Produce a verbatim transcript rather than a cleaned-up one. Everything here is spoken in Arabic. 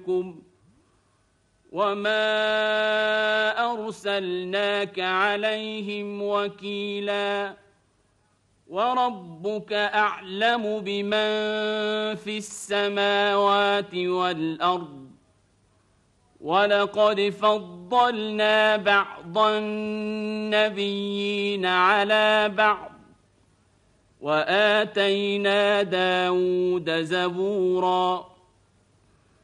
بكم وما أرسلناك عليهم وكيلا وربك أعلم بمن في السماوات والأرض ولقد فضلنا بعض النبيين على بعض وآتينا داود زبورا